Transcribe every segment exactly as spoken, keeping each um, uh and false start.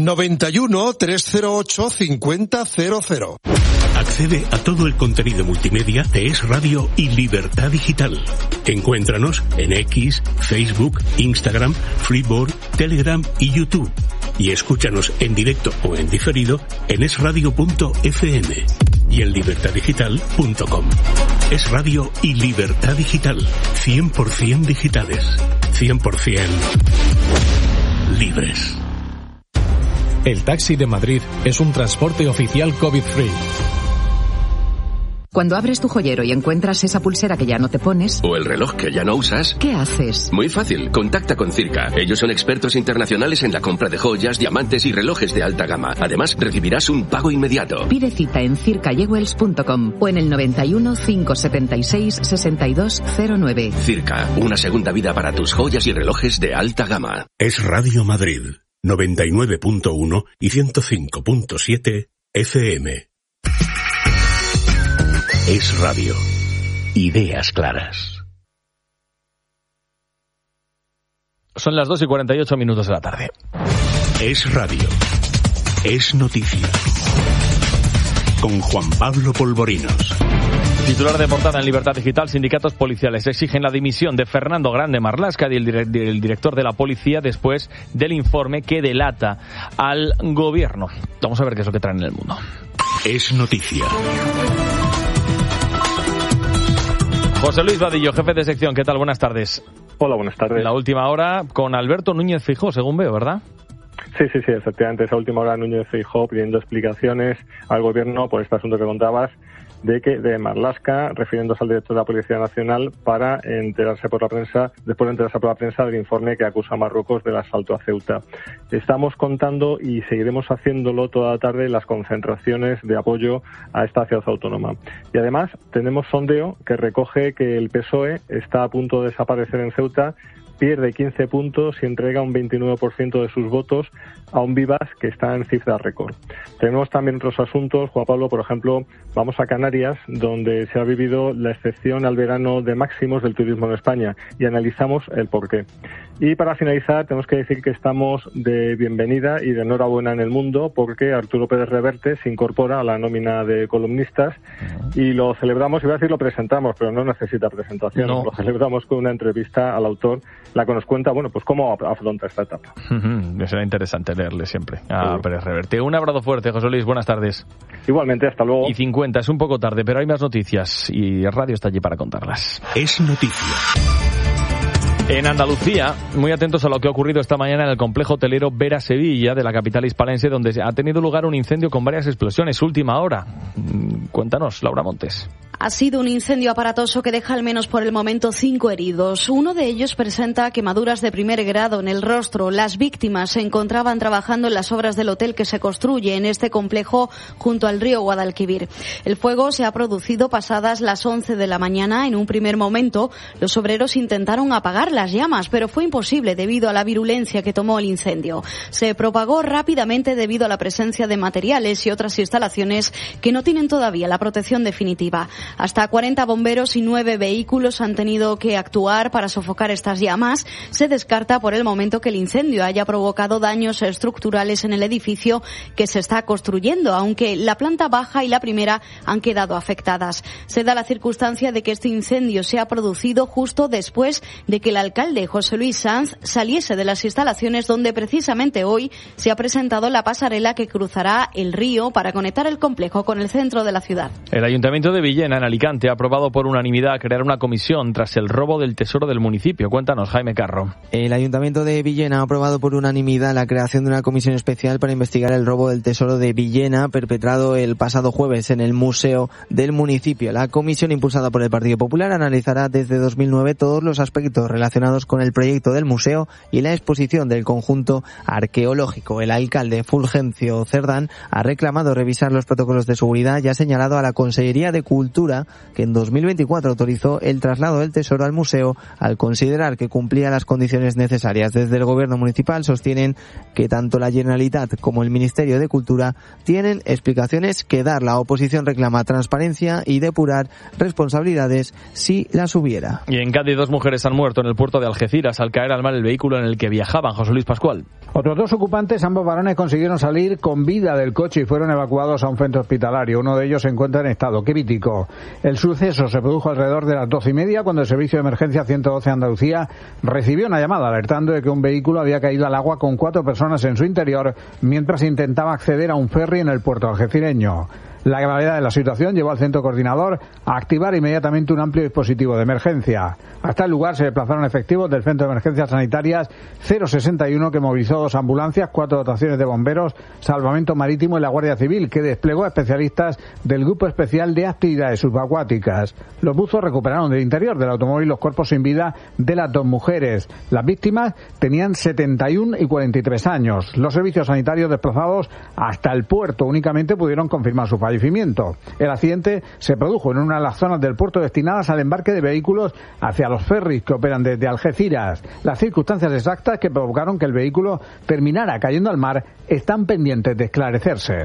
noventa y uno, trescientos ocho, cincuenta cero cero. Accede a todo el contenido multimedia de Es Radio y Libertad Digital. Encuéntranos en X, Facebook, Instagram, Freeboard, Telegram y YouTube. Y escúchanos en directo o en diferido en es radio punto efe eme y en libertad digital punto com. Es Radio y Libertad Digital. cien por ciento digitales. cien por ciento libres. El taxi de Madrid es un transporte oficial COVID-free. Cuando abres tu joyero y encuentras esa pulsera que ya no te pones... o el reloj que ya no usas... ¿qué haces? Muy fácil, contacta con Circa. Ellos son expertos internacionales en la compra de joyas, diamantes y relojes de alta gama. Además, recibirás un pago inmediato. Pide cita en circa jewels punto com o en el noventa y uno, cinco setenta y seis, sesenta y dos cero nueve. Circa, una segunda vida para tus joyas y relojes de alta gama. Es Radio Madrid, noventa y nueve punto uno y ciento cinco punto siete efe eme. Es Radio. Ideas claras. Son las dos y cuarenta y ocho minutos de la tarde. Es Radio. Es noticia. Con Juan Pablo Polvorinos. Titular de portada en Libertad Digital: sindicatos policiales exigen la dimisión de Fernando Grande Marlaska, el, dire- el director de la policía, después del informe que delata al gobierno. Vamos a ver qué es lo que traen en el mundo. Es noticia. José Luis Vadillo, jefe de sección, ¿qué tal? Buenas tardes. Hola, buenas tardes. La última hora con Alberto Núñez Feijóo, según veo, ¿verdad? Sí, sí, sí, efectivamente, esa última hora Núñez Feijóo pidiendo explicaciones al gobierno por este asunto que contabas, de que de Marlaska, refiriéndose al director de la Policía Nacional, para enterarse por la prensa, después de enterarse por la prensa del informe que acusa a Marruecos del asalto a Ceuta. Estamos contando y seguiremos haciéndolo toda la tarde las concentraciones de apoyo a esta ciudad autónoma. Y además tenemos sondeo que recoge que el P S O E está a punto de desaparecer en Ceuta, pierde quince puntos y entrega un veintinueve por ciento de sus votos a un Vivas que está en cifras récord. Tenemos también otros asuntos, Juan Pablo, por ejemplo, vamos a Canarias, donde se ha vivido la excepción al verano de máximos del turismo en España, y analizamos el porqué. Y para finalizar, tenemos que decir que estamos de bienvenida y de enhorabuena en el mundo, porque Arturo Pérez Reverte se incorpora a la nómina de columnistas, y lo celebramos, iba a decir lo presentamos, pero no necesita presentación, no. Lo celebramos con una entrevista al autor, la que nos cuenta, bueno, pues cómo afronta esta etapa. Uh-huh. Será interesante leerle siempre a sí. Pérez Reverte. Un abrazo fuerte, José Luis, buenas tardes. Igualmente, hasta luego. Y cincuenta, es un poco tarde, pero hay más noticias y el radio está allí para contarlas. Es noticia. En Andalucía, muy atentos a lo que ha ocurrido esta mañana en el complejo hotelero Vera Sevilla de la capital hispalense, donde ha tenido lugar un incendio con varias explosiones. Última hora. Cuéntanos, Laura Montes. Ha sido un incendio aparatoso que deja al menos por el momento cinco heridos. Uno de ellos presenta quemaduras de primer grado en el rostro. Las víctimas se encontraban trabajando en las obras del hotel que se construye en este complejo junto al río Guadalquivir. El fuego se ha producido pasadas las once de la mañana. En un primer momento, los obreros intentaron apagar las llamas, pero fue imposible debido a la virulencia que tomó el incendio. Se propagó rápidamente debido a la presencia de materiales y otras instalaciones que no tienen todavía la protección definitiva. Hasta cuarenta bomberos y nueve vehículos han tenido que actuar para sofocar estas llamas. Se descarta por el momento que el incendio haya provocado daños estructurales en el edificio que se está construyendo, aunque la planta baja y la primera han quedado afectadas. Se da la circunstancia de que este incendio se ha producido justo después de que el alcalde José Luis Sanz saliese de las instalaciones donde precisamente hoy se ha presentado la pasarela que cruzará el río para conectar el complejo con el centro de la ciudad. El Ayuntamiento de Villena, en Alicante, ha aprobado por unanimidad crear una comisión tras el robo del tesoro del municipio. Cuéntanos, Jaime Carro. El Ayuntamiento de Villena ha aprobado por unanimidad la creación de una comisión especial para investigar el robo del tesoro de Villena perpetrado el pasado jueves en el museo del municipio. La comisión, impulsada por el Partido Popular, analizará desde dos mil nueve todos los aspectos relacionados con el proyecto del museo y la exposición del conjunto arqueológico. El alcalde Fulgencio Cerdán ha reclamado revisar los protocolos de seguridad y ha señalado a la Consellería de Cultura que en dos mil veinticuatro autorizó el traslado del tesoro al museo al considerar que cumplía las condiciones necesarias. Desde el gobierno municipal sostienen que tanto la Generalitat como el Ministerio de Cultura tienen explicaciones que dar. La oposición reclama transparencia y depurar responsabilidades si las hubiera. Y en Cádiz, dos mujeres han muerto en el puerto de Algeciras al caer al mar el vehículo en el que viajaban. José Luis Pascual. Otros dos ocupantes, ambos varones, consiguieron salir con vida del coche y fueron evacuados a un centro hospitalario. Uno de ellos se encuentra en estado crítico. El suceso se produjo alrededor de las doce y media cuando el servicio de emergencia ciento doce Andalucía recibió una llamada alertando de que un vehículo había caído al agua con cuatro personas en su interior mientras intentaba acceder a un ferry en el puerto algecireño. La gravedad de la situación llevó al centro coordinador a activar inmediatamente un amplio dispositivo de emergencia. Hasta el lugar se desplazaron efectivos del Centro de Emergencias Sanitarias cero sesenta y uno, que movilizó dos ambulancias, cuatro dotaciones de bomberos, salvamento marítimo y la Guardia Civil, que desplegó a especialistas del Grupo Especial de Actividades Subacuáticas. Los buzos recuperaron del interior del automóvil los cuerpos sin vida de las dos mujeres. Las víctimas tenían setenta y uno y cuarenta y tres años. Los servicios sanitarios desplazados hasta el puerto únicamente pudieron confirmar su fallecimiento. El accidente se produjo en una de las zonas del puerto destinadas al embarque de vehículos hacia los ferries que operan desde Algeciras. Las circunstancias exactas que provocaron que el vehículo terminara cayendo al mar están pendientes de esclarecerse.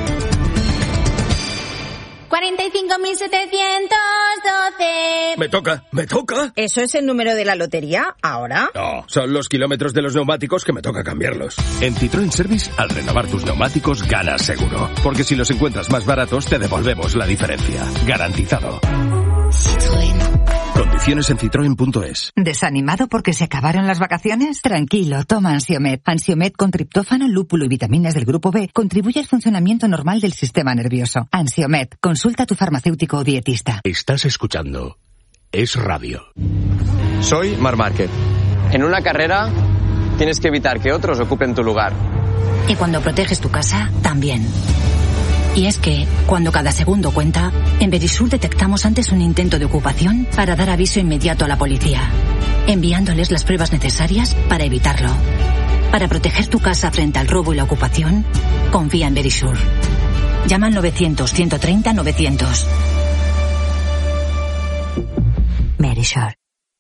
cuarenta y cinco mil setecientos doce. Me toca, me toca. ¿Eso es el número de la lotería ahora? No, son los kilómetros de los neumáticos que me toca cambiarlos. En Citroën Service, al renovar tus neumáticos, ganas seguro. Porque si los encuentras más baratos, te devolvemos la diferencia. Garantizado. Citroën. Condiciones en citroen punto es. ¿Desanimado porque se acabaron las vacaciones? Tranquilo, toma Ansiomed. Ansiomed con triptófano, lúpulo y vitaminas del grupo B contribuye al funcionamiento normal del sistema nervioso. Ansiomed, consulta a tu farmacéutico o dietista. Estás escuchando Es Radio. Soy Marc Márquez. En una carrera tienes que evitar que otros ocupen tu lugar. Y cuando proteges tu casa, también. Y es que, cuando cada segundo cuenta, en Verisur detectamos antes un intento de ocupación para dar aviso inmediato a la policía, enviándoles las pruebas necesarias para evitarlo. Para proteger tu casa frente al robo y la ocupación, confía en Verisur. Llama al novecientos, ciento treinta, novecientos. Verisur.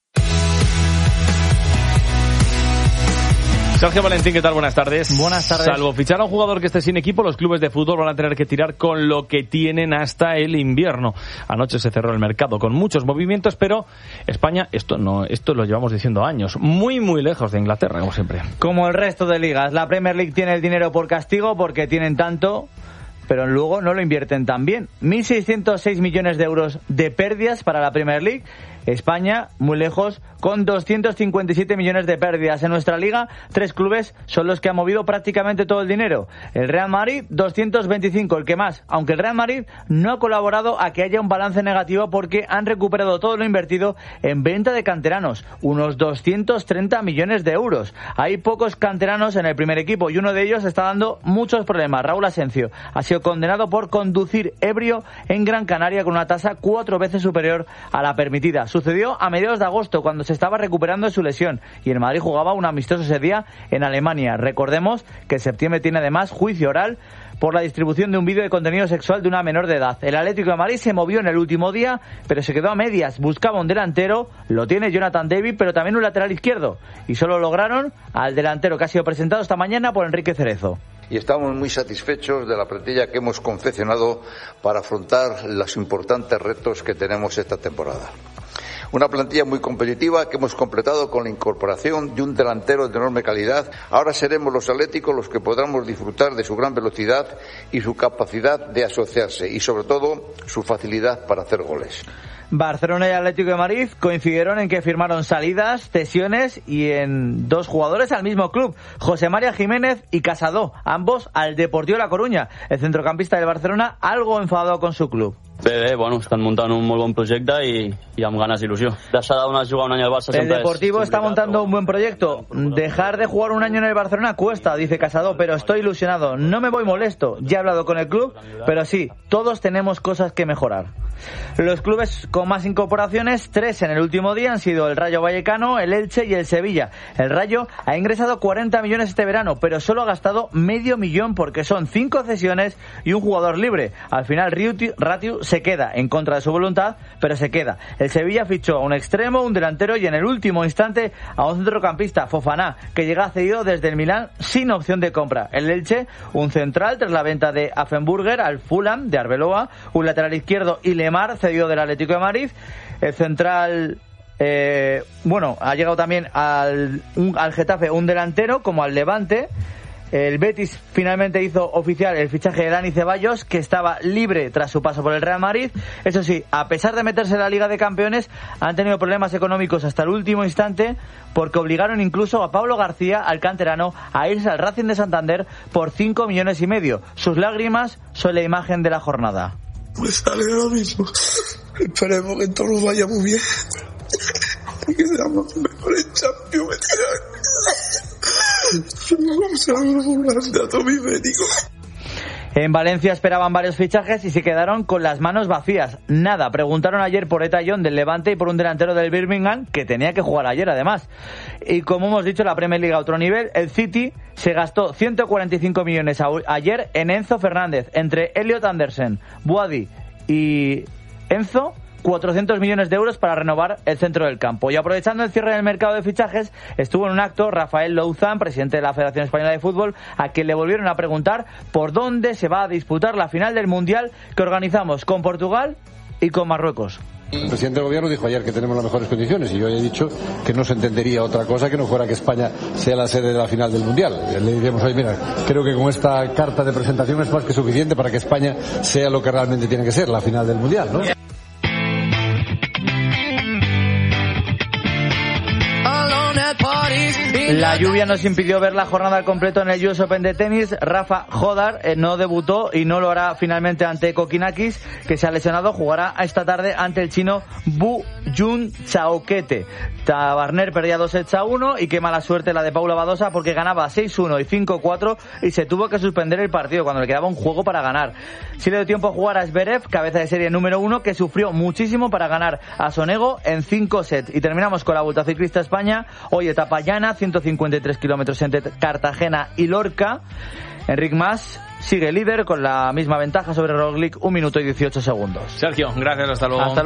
Sergio Valentín, ¿qué tal? Buenas tardes. Buenas tardes. Salvo fichar a un jugador que esté sin equipo, los clubes de fútbol van a tener que tirar con lo que tienen hasta el invierno. Anoche se cerró el mercado con muchos movimientos, pero España, esto no, esto lo llevamos diciendo años, muy muy lejos de Inglaterra, como siempre. Como el resto de ligas, la Premier League tiene el dinero por castigo porque tienen tanto, pero luego no lo invierten tan bien. mil seiscientos seis millones de euros de pérdidas para la Premier League. España, muy lejos, con doscientos cincuenta y siete millones de pérdidas. En nuestra liga, tres clubes son los que han movido prácticamente todo el dinero. El Real Madrid, doscientos veinticinco, el que más. Aunque el Real Madrid no ha colaborado a que haya un balance negativo porque han recuperado todo lo invertido en venta de canteranos, unos doscientos treinta millones de euros. Hay pocos canteranos en el primer equipo y uno de ellos está dando muchos problemas. Raúl Asencio ha sido condenado por conducir ebrio en Gran Canaria con una tasa cuatro veces superior a la permitida. Sucedió a mediados de agosto, cuando se estaba recuperando de su lesión y el Madrid jugaba un amistoso ese día en Alemania. Recordemos que en septiembre tiene además juicio oral por la distribución de un vídeo de contenido sexual de una menor de edad. El Atlético de Madrid se movió en el último día, pero se quedó a medias. Buscaba un delantero, lo tiene Jonathan David, pero también un lateral izquierdo. Y solo lograron al delantero que ha sido presentado esta mañana por Enrique Cerezo. Y estamos muy satisfechos de la plantilla que hemos confeccionado para afrontar los importantes retos que tenemos esta temporada. Una plantilla muy competitiva que hemos completado con la incorporación de un delantero de enorme calidad. Ahora seremos los atléticos los que podamos disfrutar de su gran velocidad y su capacidad de asociarse y, sobre todo, su facilidad para hacer goles. Barcelona y Atlético de Madrid coincidieron en que firmaron salidas, cesiones y en dos jugadores al mismo club, José María Jiménez y Casado, ambos al Deportivo La Coruña. El centrocampista del Barcelona algo enfadado con su club. Bé, bé, bueno, estan muntant un molt bon projecte i, i amb ganes d'il·lusió. Deixar de jugar un any al Barça El Deportivo está montando un buen proyecto. Dejar de jugar un año en el Barcelona cuesta, dice Casado, pero estoy ilusionado. No me voy molesto. Ya he hablado con el club, pero sí, todos tenemos cosas que mejorar. Los clubes con más incorporaciones, tres en el último día, han sido el Rayo Vallecano, el Elche y el Sevilla. El Rayo ha ingresado cuarenta millones este verano, pero solo ha gastado medio millón porque son cinco cesiones y un jugador libre. Al final, Ratiu se queda en contra de su voluntad, pero se queda. El Sevilla fichó a un extremo, un delantero y en el último instante a un centrocampista, Fofana, que llega cedido desde el Milán sin opción de compra. El Elche, un central tras la venta de Affenburger al Fulham de Arbeloa, un lateral izquierdo y Lemar cedido del Atlético de Madrid. El central Eh, bueno, ha llegado también al, un, al Getafe un delantero, como al Levante. El Betis finalmente hizo oficial el fichaje de Dani Ceballos, que estaba libre tras su paso por el Real Madrid. Eso sí, a pesar de meterse en la Liga de Campeones, han tenido problemas económicos hasta el último instante, porque obligaron incluso a Pablo García, al canterano, a irse al Racing de Santander por cinco millones y medio. Sus lágrimas son la imagen de la jornada. Pues sale ahora mismo. Esperemos que todo nos vaya muy bien. Y que seamos mejores en Champions. En Valencia esperaban varios fichajes y se quedaron con las manos vacías. Nada, preguntaron ayer por Eta John del Levante y por un delantero del Birmingham, que tenía que jugar ayer además. Y como hemos dicho, la Premier League a otro nivel. El City se gastó ciento cuarenta y cinco millones ayer en Enzo Fernández. Entre Elliot Anderson, Boadi y Enzo, cuatrocientos millones de euros para renovar el centro del campo. Y aprovechando el cierre del mercado de fichajes, estuvo en un acto Rafael Louzán, presidente de la Federación Española de Fútbol, a quien le volvieron a preguntar por dónde se va a disputar la final del Mundial que organizamos con Portugal y con Marruecos. El presidente del gobierno dijo ayer que tenemos las mejores condiciones y yo he dicho que no se entendería otra cosa que no fuera que España sea la sede de la final del Mundial. Le diríamos, oye, mira, creo que con esta carta de presentación es más que suficiente para que España sea lo que realmente tiene que ser, la final del Mundial, ¿no? La lluvia nos impidió ver la jornada al completo en el U S Open de tenis. Rafa Jodar eh, no debutó y no lo hará finalmente ante Kokinakis, que se ha lesionado. Jugará esta tarde ante el chino Bu Jun Chaokete. Tabarner perdía dos sets a uno y qué mala suerte la de Paula Badosa, porque ganaba seis uno y cinco cuatro y se tuvo que suspender el partido cuando le quedaba un juego para ganar. Sí le dio tiempo a jugar a Zverev, cabeza de serie número uno, que sufrió muchísimo para ganar a Sonego en cinco sets. Y terminamos con la Vuelta Ciclista a España. Hoy etapa llana, ciento cincuenta y tres kilómetros entre Cartagena y Lorca. Enric Mas sigue líder con la misma ventaja sobre Roglic, un minuto y dieciocho segundos. Sergio, gracias, hasta luego. Hasta luego.